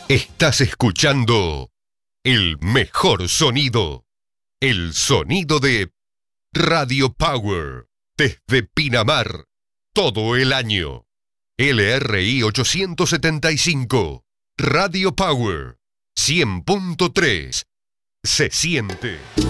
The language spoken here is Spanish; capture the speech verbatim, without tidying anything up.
Estás escuchando el mejor sonido, el sonido de Radio Power, desde Pinamar, todo el año. L R I ochocientos setenta y cinco, Radio Power, cien punto tres, se siente.